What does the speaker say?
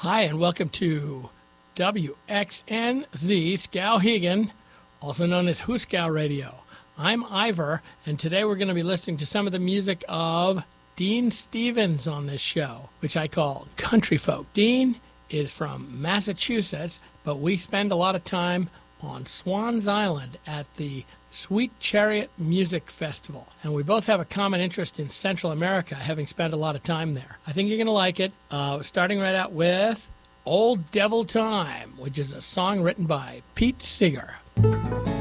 Hi, and welcome to WXNZ Skowhegan, also known as Hooskow Radio. I'm Ivor, and today we're going to be listening to some of the music of Dean Stevens on this show, which I call Country Folk. Dean is from Massachusetts, but we spend a lot of time on Swans Island at the Sweet Chariot Music Festival. And we both have a common interest in Central America, having spent a lot of time there. I think you're going to like it. Starting right out with Old Devil Time, which is a song written by Pete Seeger.